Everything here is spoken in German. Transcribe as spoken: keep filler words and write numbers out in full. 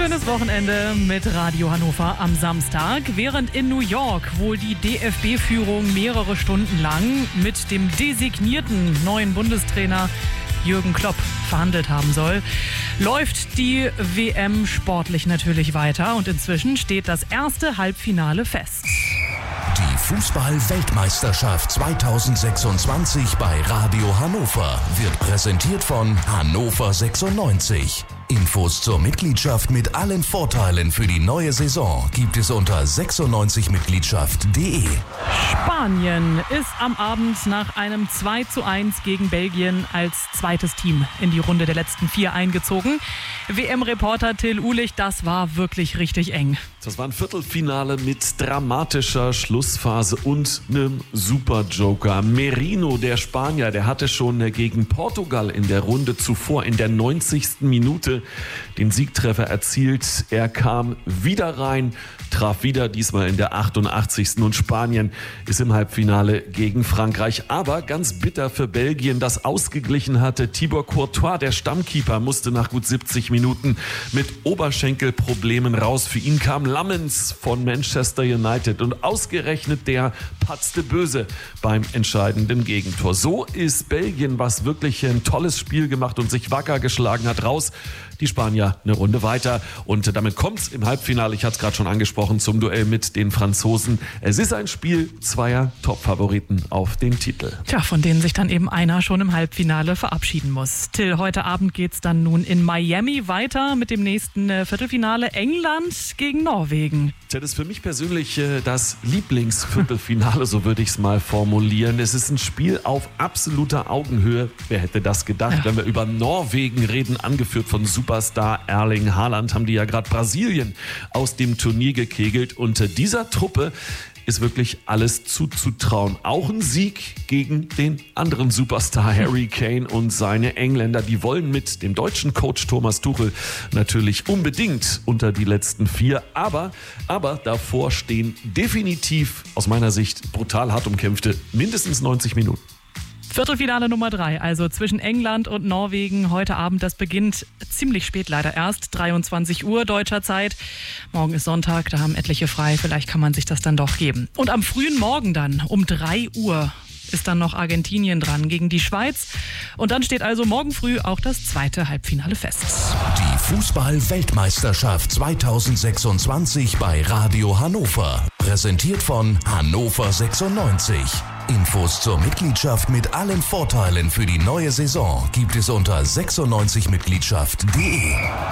schönes Wochenende mit Radio Hannover am Samstag. Während in New York wohl die D F B-Führung mehrere Stunden lang mit dem designierten neuen Bundestrainer Jürgen Klopp verhandelt haben soll, läuft die W M sportlich natürlich weiter und inzwischen steht das erste Halbfinale fest. Die Fußball-Weltmeisterschaft zweitausendsechsundzwanzig bei Radio Hannover wird präsentiert von Hannover sechsundneunzig. Infos zur Mitgliedschaft mit allen Vorteilen für die neue Saison gibt es unter sechsundneunzig mitgliedschaft punkt de. Spanien ist am Abend nach einem zwei zu eins gegen Belgien als zweites Team in die Runde der letzten vier eingezogen. W M-Reporter Till Uhlich, das war wirklich richtig eng. Das war ein Viertelfinale mit dramatischer Schlussphase und einem Super-Joker. Merino, der Spanier, der hatte schon gegen Portugal in der Runde zuvor in der neunzigsten Minute den Siegtreffer erzielt. Er kam wieder rein, traf wieder, diesmal in der achtundachtzigsten Und Spanien ist im Halbfinale gegen Frankreich. Aber ganz bitter für Belgien, das ausgeglichen hatte. Thibaut Courtois, der Stammkeeper, musste nach gut siebzig Minuten mit Oberschenkelproblemen raus. Für ihn kam Lammens von Manchester United und ausgerechnet der patzte böse beim entscheidenden Gegentor. So ist Belgien, was wirklich ein tolles Spiel gemacht und sich wacker geschlagen hat, raus. Die Spanier eine Runde weiter und damit kommt es im Halbfinale, ich hatte es gerade schon angesprochen, zum Duell mit den Franzosen. Es ist ein Spiel zweier Top-Favoriten auf den Titel. Tja, von denen sich dann eben einer schon im Halbfinale verabschieden muss. Till, heute Abend geht es dann nun in Miami weiter mit dem nächsten Viertelfinale England gegen Norwegen. Das ist für mich persönlich äh, das Lieblingsviertelfinale, so würde ich es mal formulieren. Es ist ein Spiel auf absoluter Augenhöhe. Wer hätte das gedacht, ja. Wenn wir über Norwegen reden, angeführt von Superstar Erling Haaland, haben die ja gerade Brasilien aus dem Turnier gekegelt. Und äh, dieser Truppe ist wirklich alles zuzutrauen. Auch ein Sieg gegen den anderen Superstar Harry Kane und seine Engländer. Die wollen mit dem deutschen Coach Thomas Tuchel natürlich unbedingt unter die letzten vier. Aber, aber davor stehen definitiv aus meiner Sicht brutal hart umkämpfte mindestens neunzig Minuten. Viertelfinale Nummer drei, also zwischen England und Norwegen. Heute Abend, das beginnt ziemlich spät leider erst, dreiundzwanzig Uhr deutscher Zeit. Morgen ist Sonntag, da haben etliche frei, vielleicht kann man sich das dann doch geben. Und am frühen Morgen dann, um drei Uhr, ist dann noch Argentinien dran gegen die Schweiz. Und dann steht also morgen früh auch das zweite Halbfinale fest. Die Fußball-Weltmeisterschaft zweitausendsechsundzwanzig bei Radio Hannover. Präsentiert von Hannover sechsundneunzig. Infos zur Mitgliedschaft mit allen Vorteilen für die neue Saison gibt es unter sechsundneunzig mitgliedschaft punkt de.